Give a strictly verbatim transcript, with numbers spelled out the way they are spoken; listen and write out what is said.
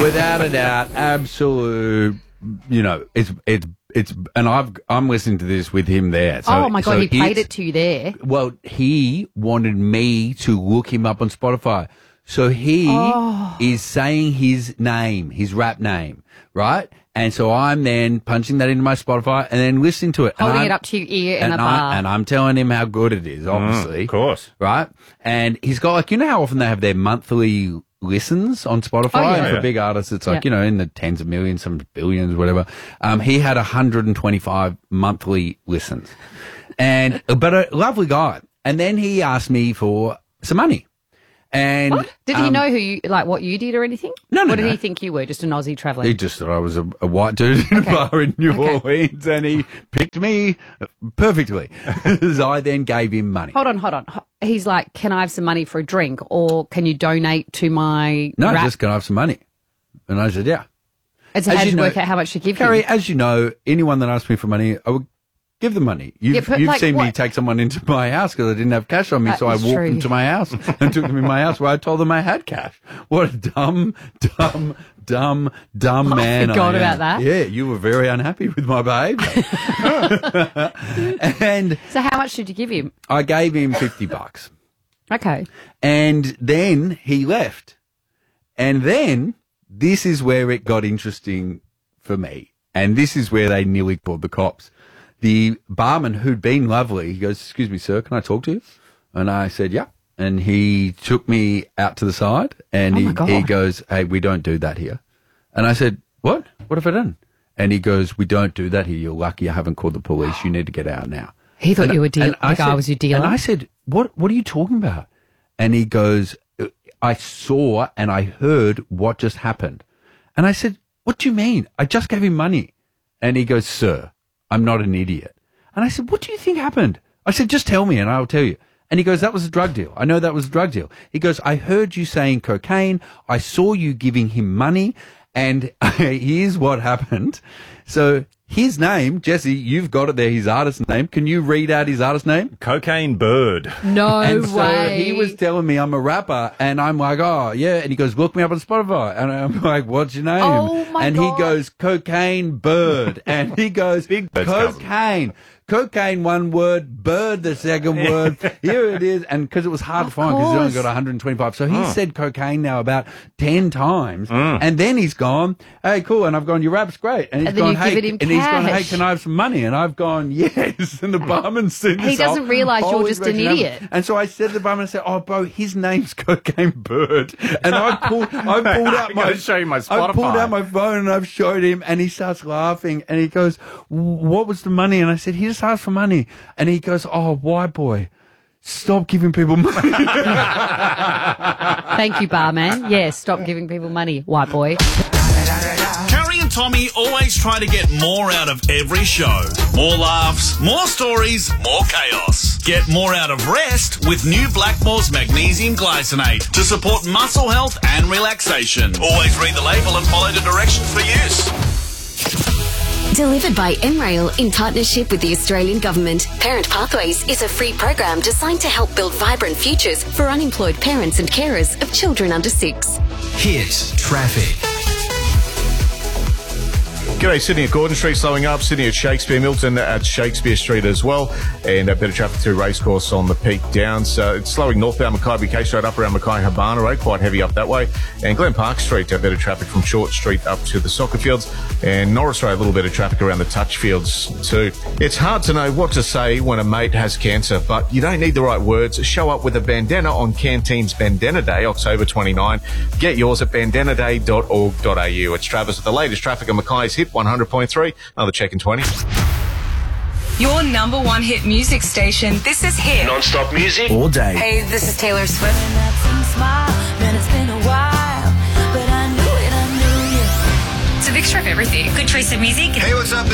Without a doubt, absolute. You know, it's it's it's, and I've I'm listening to this with him there. So, oh my god, so he played it to you there. Well, he wanted me to look him up on Spotify. So he Oh. is saying his name, his rap name, right? And so I'm then punching that into my Spotify and then listening to it. Holding and it up to your ear in and a I, bar. And I'm telling him how good it is, obviously. Mm, of course. Right? And he's got, like, you know how often they have their monthly listens on Spotify? Oh, yeah. And for Yeah. big artists, it's like, Yeah. you know, in the tens of millions, some billions, whatever. Um, he had one hundred twenty-five monthly listens. And, but a lovely guy. And then he asked me for some money. And What? Did he um, know who you, like, what you did or anything? No, no, What did no. he think you were? Just an Aussie traveller? He just thought I was a, a white dude in Okay. a bar in New Okay. Orleans, and he picked me perfectly. So I then gave him money. Hold on, hold on. Ho- He's like, can I have some money for a drink, or can you donate to my No, rap? just can I have some money? And I said, yeah. And so as how you did you know- work out how much to give Carrie, him? as you know, anyone that asks me for money, I would give them money. You've, Yeah, but, you've like, seen me what- take someone into my house because I didn't have cash on me, That so I is walked true. them to my house and took them in my house where I told them I had cash. What a dumb, dumb, dumb, dumb I man forgot I am. about that. Yeah, you were very unhappy with my behaviour. And So how much did you give him? I gave him fifty bucks. Okay. And then he left. And then this is where it got interesting for me. And this is where they nearly called the cops. The barman, who'd been lovely, he goes, excuse me, sir, can I talk to you? And I said, yeah. And he took me out to the side and Oh my he, God. he goes, hey, we don't do that here. And I said, what? What have I done? And he goes, we don't do that here. You're lucky I haven't called the police. You need to get out now. He thought And- you were deal- and the I guy said- was your dealer. And I said, what, what are you talking about? And he goes, I saw and I heard what just happened. And I said, what do you mean? I just gave him money. And he goes, sir, I'm not an idiot. And I said, what do you think happened? I said, just tell me and I'll tell you. And he goes, that was a drug deal. I know that was a drug deal. He goes, I heard you saying cocaine. I saw you giving him money. And here's what happened. So his name, Jesse, you've got it there, his artist name. Can you read out his artist name? Cocaine Bird. No And so way. he was telling me I'm a rapper, and I'm like, oh, yeah. And he goes, look me up on Spotify. And I'm like, what's your name? Oh, my and God. he goes, Cocaine Bird. And he goes, Big Bird's cousin. cocaine. Cocaine, one word, bird, the second word. Here it is. And because it was hard Of to find because he's only course. got one hundred twenty-five. So he Mm. said cocaine now about ten times. Mm. And then he's gone, hey, cool. And I've gone, your rap's great. And he's And then gone, you've hey, given him and he's gone, hey, cash. can I have some money? And I've gone, yes. And the barman's seen He this doesn't whole- realise you're whole just an interaction idiot. happen. And so I said to the barman, I said, oh, bro, his name's Cocaine Bird. And I pulled, I pulled out I'm my, gonna show you my I pulled Spotify. out my phone and I've showed him and he starts laughing and he goes, what was the money? And I said, he just asked for money. And he goes, oh, white boy, stop giving people money. Thank you, barman. Yes, stop giving people money, white boy. Carrie and Tommy always try to get more out of every show. More laughs, more stories, more chaos. Get more out of rest with new Blackmore's Magnesium Glycinate to support muscle health and relaxation. Always read the label and follow the directions for use. Delivered by M Rail in partnership with the Australian Government. Parent Pathways is a free program designed to help build vibrant futures for unemployed parents and carers of children under six. Hit traffic. G'day, Sydney at Gordon Street slowing up, Sydney at Shakespeare, Milton at Shakespeare Street as well, and a bit of traffic through Racecourse on the Peak Downs. So it's slowing northbound Mackay K Street up around Mackay Habana Road, quite heavy up that way, and Glen Park Street, a bit of traffic from Short Street up to the soccer fields, and Norris Road, a little bit of traffic around the touch fields too. It's hard to know what to say when a mate has cancer, but you don't need the right words. Show up with a bandana on Canteen's Bandana Day, October twenty-ninth. Get yours at bandana day dot org dot a u. It's Travis with the latest traffic on Mackay's Hit one hundred point three. Another check in twenty. Your number one hit music station. This is Hit. Non-stop music all day. Hey, this is Taylor Swift. It's a mixture of everything. Good choice of music. Hey, what's up?